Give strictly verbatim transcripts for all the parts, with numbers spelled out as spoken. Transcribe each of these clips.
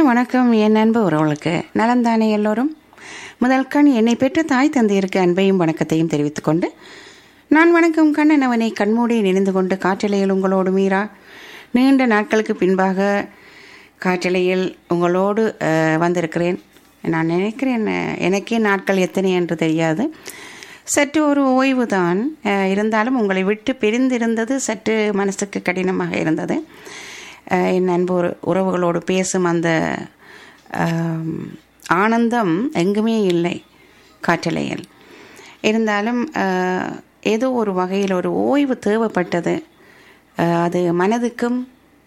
வணக்கம் என் அன்பு உறவுகளுக்கு நலந்தானே எல்லோரும். முதல் கண் என்னை பெற்ற தாய் தந்தையருக்கு அன்பையும் வணக்கத்தையும் தெரிவித்துக் கொண்டு நான் வணக்கம் கண்ணன் அவனை கண்மூடி நினைந்து கொண்டு காற்றலையில் உங்களோடு மீரா நீண்ட நாட்களுக்கு பின்பாக காற்றலையில் உங்களோடு வந்திருக்கிறேன். நான் நினைக்கிறேன் எனக்கே நாட்கள் எத்தனை என்று தெரியாது. சற்று ஒரு ஓய்வு தான் இருந்தாலும் உங்களை விட்டு பிரிந்திருந்தது சற்று மனசுக்கு கடினமாக இருந்தது. என் அன்பு உறவுகளோடு பேசும் அந்த ஆனந்தம் எங்குமே இல்லை காற்றலையில். இருந்தாலும் ஏதோ ஒரு வகையில் ஒரு ஓய்வு தேவைப்பட்டது. அது மனதுக்கும்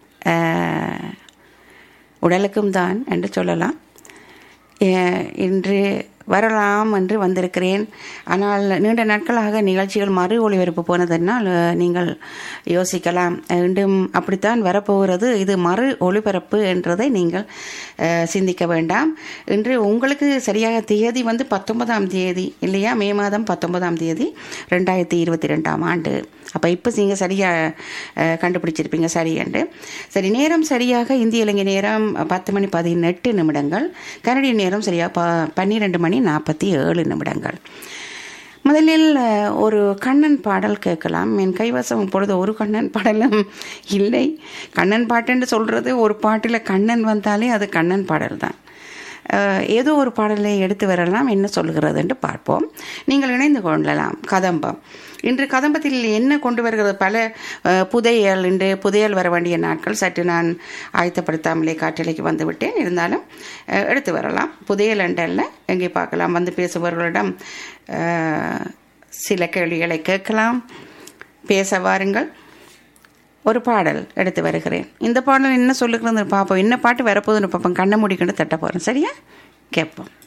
உடலுக்கும் தான் என்று சொல்லலாம். இன்று வரலாம் என்று வந்திருக்கிறேன். ஆனால் நீண்ட நாட்களாக நிகழ்ச்சிகள் மறு ஒளிபரப்பு போனதனால் நீங்கள் யோசிக்கலாம், மீண்டும் அப்படித்தான் வரப்போகிறது, இது மறு ஒளிபரப்பு என்றதை நீங்கள் சிந்திக்க வேண்டாம். இன்று உங்களுக்கு சரியாக தேதி வந்து பத்தொன்பதாம் தேதி இல்லையா, மே மாதம் பத்தொன்பதாம் தேதி ரெண்டாயிரத்தி இருபத்தி ரெண்டாம் ஆண்டு. அப்போ இப்போ நீங்கள் சரியாக கண்டுபிடிச்சிருப்பீங்க சரி என்று. சரி, நேரம் சரியாக இந்திய இலங்கை நேரம் பத்து மணி பதினெட்டு நிமிடங்கள், கனடிய நேரம் சரியாக ப பன்னிரெண்டு மணி நாற்பத்தி ஏழு நிமிடங்கள். முதலில் ஒரு கண்ணன் பாடல் கேட்கலாம். என் கைவசம் இப்பொழுது ஒரு கண்ணன் பாடலும் இல்லை. கண்ணன் பாட்டுன்னு சொல்கிறது, ஒரு பாட்டில் கண்ணன் வந்தாலே அது கண்ணன் பாடல் தான். ஏதோ ஒரு பாடலை எடுத்து வரலாம், என்ன சொல்கிறது என்று பார்ப்போம். நீங்கள் இணைந்து கொள்ளலாம். கதம்பம் இன்று கதம்பத்தில் என்ன கொண்டு வருகிறது? பல புதையல், இன்று புதையல் வர வேண்டிய நாட்கள். சற்று நான் ஆயத்தப்படுத்தாமலே காற்றலைக்கு வந்து விட்டேன். இருந்தாலும் எடுத்து வரலாம். புதையல் என்றல்ல, எங்கே பார்க்கலாம். வந்து பேசுபவர்களிடம் சில கேள்விகளை கேட்கலாம். பேச வாருங்கள். ஒரு பாடல் எடுத்து வருகிறேன். இந்த பாடல் என்ன சொல்லுகிறது பார்ப்போம். என்ன பாட்டு வரப்போகுதுன்னு பார்ப்போம். கண்ணை மூடிக்கொண்டு தட்ட போகிறோம். சரியா? கேட்போம்.